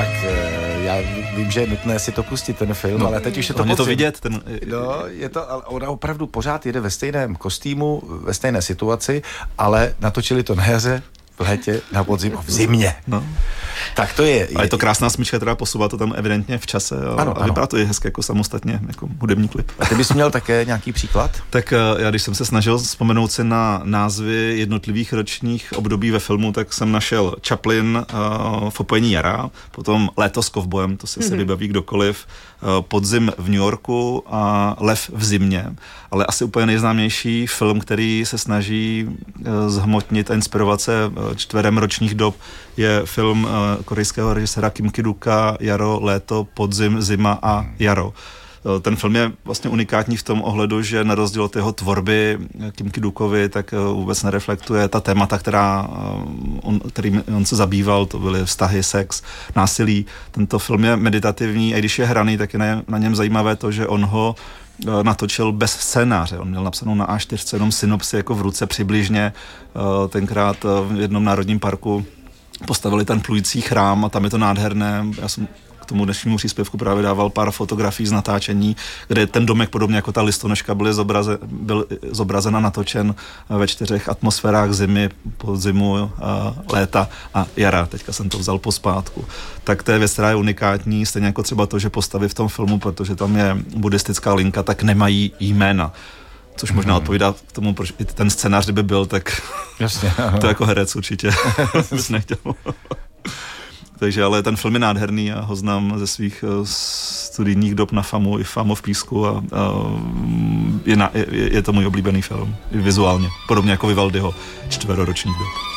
Tak já vím, že je nutné si to pustit, ten film, ale teď už je to podzim. To vidět. No, je to, ale ona opravdu pořád jede ve stejném kostýmu, ve stejné situaci, ale natočili to na jaře, v létě, na podzim, v zimě. No. Tak to je. A je to krásná smyčka, která posouvá to tam evidentně v čase a vypadá to i hezky jako samostatně, jako hudební klip. A ty bys měl také nějaký příklad? Tak já, když jsem se snažil vzpomenout si na názvy jednotlivých ročních období ve filmu, tak jsem našel Chaplin v opojení jara, potom Léto s kovbojem, to se vybaví kdokoliv, Podzim v New Yorku a Lev v zimě. Ale asi úplně nejznámější film, který se snaží zhmotnit a inspirovat se čtverem ročních dob, je film korejského režiséra Kim Ki-duka Jaro, léto, podzim, zima a jaro. Ten film je vlastně unikátní v tom ohledu, že na rozdíl od jeho tvorby Kim Ki-dukovi, tak vůbec nereflektuje ta témata, kterým on se zabýval, to byly vztahy, sex, násilí. Tento film je meditativní a když je hraný, tak je na něm zajímavé to, že on ho natočil bez scénáře. On měl napsanou na A4 jenom synopsi jako v ruce přibližně. Tenkrát v jednom národním parku postavili ten plující chrám a tam je to nádherné. Já jsem k tomu dnešnímu příspěvku právě dával pár fotografií z natáčení, kde ten domek podobně jako ta listonoška byl zobrazen a natočen ve 4 atmosférách zimy, podzimu, léta a jara. Teďka jsem to vzal pospátku. Tak to je věc, která je unikátní, stejně jako třeba to, že postavy v tom filmu, protože tam je buddhistická linka, tak nemají jména. Což možná odpovídá k tomu, proč i ten scénář, kdyby byl, tak jasně, to jako herec určitě bys nechtěl. Takže ale ten film je nádherný, já ho znám ze svých studijních dob na FAMu i FAMu v Písku a je to můj oblíbený film, vizuálně, podobně jako Vivaldiho čtveroročních dob.